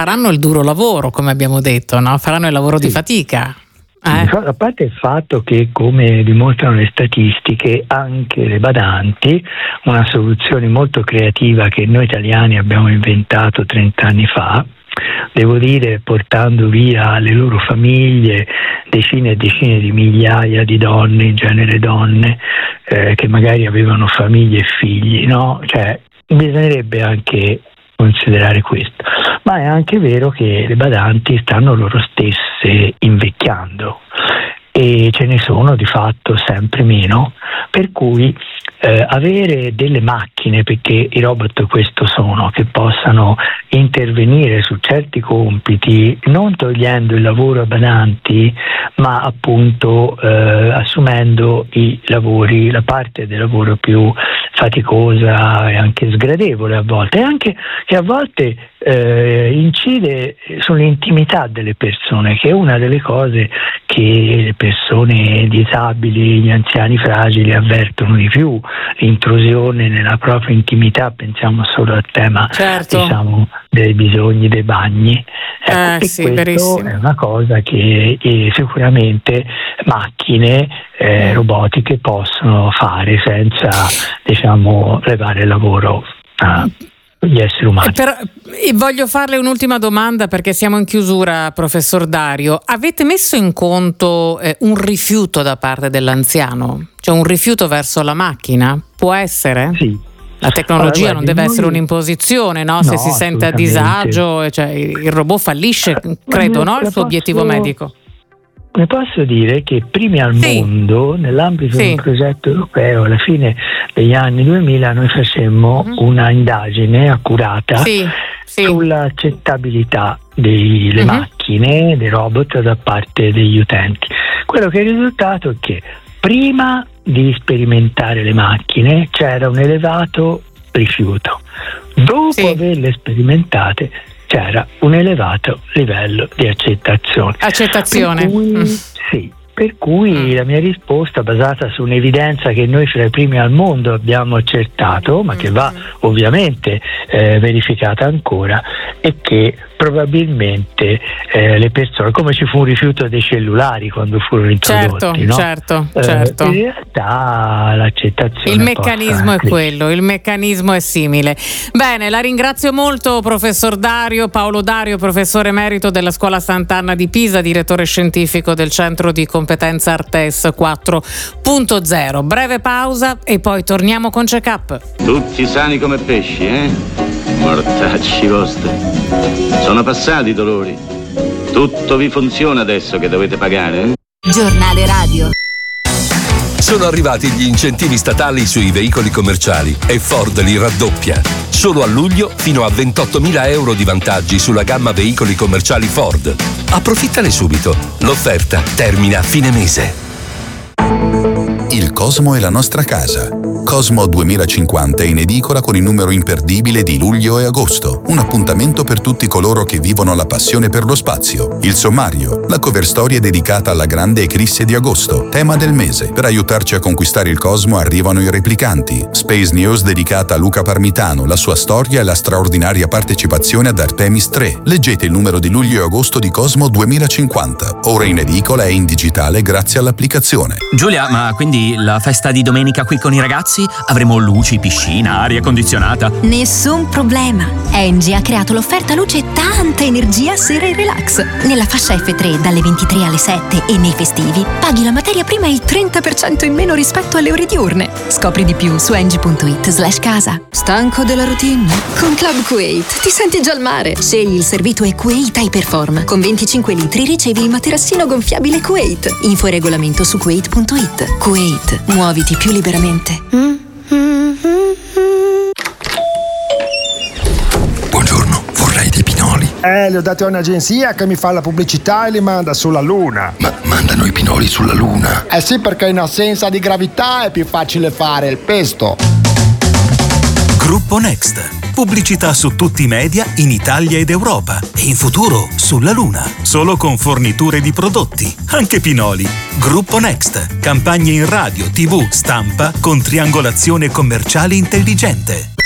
faranno il duro lavoro, come abbiamo detto, no? Faranno il lavoro di fatica. A parte il fatto che, come dimostrano le statistiche, anche le badanti, una soluzione molto creativa che noi italiani abbiamo inventato 30 anni fa, devo dire portando via le loro famiglie decine e decine di migliaia di donne, in genere donne, che magari avevano famiglie e figli, no? Cioè, bisognerebbe anche considerare questo. Ma è anche vero che le badanti stanno loro stesse invecchiando e ce ne sono di fatto sempre meno, per cui avere delle macchine, perché i robot questo sono, che possano intervenire su certi compiti, non togliendo il lavoro a badanti, ma appunto assumendo i lavori, la parte del lavoro più faticosa e anche sgradevole a volte, e anche che a volte incide sull'intimità delle persone, che è una delle cose che le persone disabili, gli anziani fragili avvertono di più, l'intrusione nella propria intimità. Pensiamo solo al tema, diciamo, dei bisogni dei bagni. Ecco, sì, questo verissimo. è una cosa che sicuramente macchine robotiche possono fare senza, diciamo, levare il lavoro gli esseri umani. Voglio farle un'ultima domanda, perché siamo in chiusura, professor Dario. Avete messo in conto un rifiuto da parte dell'anziano? Cioè un rifiuto verso la macchina? Può essere? Sì. La tecnologia non deve essere un'imposizione, no? Se si sente a disagio, cioè il robot fallisce, credo, no? Il suo obiettivo medico. Ne posso dire che primi al mondo, nell'ambito di un progetto europeo, alla fine degli anni 2000, noi facemmo una indagine accurata sull'accettabilità delle macchine, dei robot da parte degli utenti. Quello che è risultato è che prima di sperimentare le macchine c'era un elevato rifiuto. Dopo averle sperimentate c'era un elevato livello di accettazione. Per cui la mia risposta, basata su un'evidenza che noi fra i primi al mondo abbiamo accertato, ma che va ovviamente verificata ancora, è che probabilmente le persone, come ci fu un rifiuto dei cellulari quando furono introdotti, no? Certo. In realtà l'accettazione, il meccanismo è quello, il meccanismo è simile. Bene, la ringrazio molto, professor Dario, Paolo Dario, professore emerito della Scuola Sant'Anna di Pisa, direttore scientifico del Centro di Competenza Artes 4.0. Breve pausa e poi torniamo con Check Up. Tutti sani come pesci, mortacci vostri. Sono passati i dolori. Tutto vi funziona adesso che dovete pagare? Giornale radio. Sono arrivati gli incentivi statali sui veicoli commerciali e Ford li raddoppia. Solo a luglio fino a 28.000 euro di vantaggi sulla gamma veicoli commerciali Ford. Approfittane subito. L'offerta termina a fine mese. Il Cosmo è la nostra casa. Cosmo 2050 è in edicola con il numero imperdibile di luglio e agosto. Un appuntamento per tutti coloro che vivono la passione per lo spazio. Il sommario, la cover story è dedicata alla grande eclisse di agosto, tema del mese. Per aiutarci a conquistare il Cosmo arrivano i replicanti. Space News dedicata a Luca Parmitano, la sua storia e la straordinaria partecipazione ad Artemis 3. Leggete il numero di luglio e agosto di Cosmo 2050. Ora in edicola e in digitale grazie all'applicazione. Giulia, ma quindi la festa di domenica qui con i ragazzi? Avremo luci, piscina, aria condizionata? Nessun problema. Engie ha creato l'offerta luce e tanta energia sera e relax. Nella fascia F3 dalle 23 alle 7 e nei festivi paghi la materia prima il 30% in meno rispetto alle ore diurne. Scopri di più su engie.it/casa. Stanco della routine? Con Club Kuwait ti senti già al mare. Scegli il servito e Kuwait Hyperform. Con 25 litri ricevi il materassino gonfiabile Kuwait. Info e regolamento su kuwait.it. Kuwait, muoviti più liberamente. Buongiorno, vorrei dei pinoli. Li ho dati a un'agenzia che mi fa la pubblicità e li manda sulla Luna. Ma mandano i pinoli sulla Luna? Sì, perché in assenza di gravità è più facile fare il pesto. Gruppo Next. Pubblicità su tutti i media in Italia ed Europa e in futuro sulla Luna. Solo con forniture di prodotti, anche pinoli. Gruppo Next. Campagne in radio, TV, stampa con triangolazione commerciale intelligente.